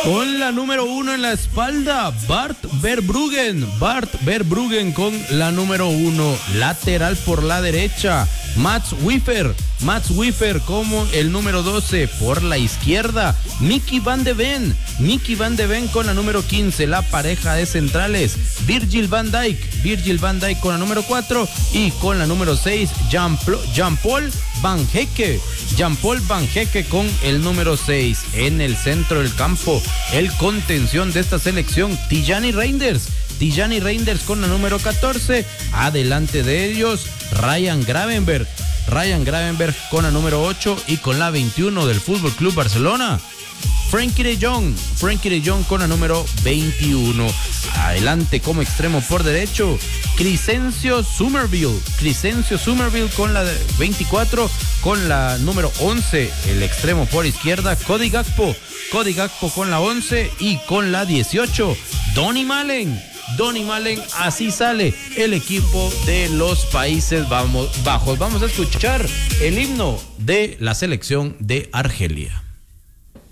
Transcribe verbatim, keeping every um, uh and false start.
Con la número uno en la espalda, Bart Verbruggen. Bart Verbruggen con la número uno. Lateral por la derecha, Mats Wiefer. Mats Wiefer como el número doce. Por la izquierda, Mickey van de Ven. Mickey van de Ven con la número quince. La pareja de centrales, Virgil van Dijk. Virgil van Dijk con la número cuatro. Y con la número seis, Jean-Paul Van Hecke. Jean-Paul Van Hecke con el número seis. En el centro del campo, el contención de esta selección, Tijani Reinders. Tijani Reinders con la número catorce. Adelante de ellos, Ryan Gravenberch. Ryan Gravenberch con la número ocho. Y con la veintiuno del Fútbol Club Barcelona, Frenkie de Jong. Frenkie de Jong con la número veintiuno. Adelante como extremo por derecho, Crescencio Summerville. Crescencio Summerville con la veinticuatro. Con la número once, el extremo por izquierda, Cody Gakpo. Cody Gakpo con la once. Y con la dieciocho, Donny Malen. Donny Malen, así sale el equipo de los Países Bajos. Vamos a escuchar el himno de la selección de Argelia.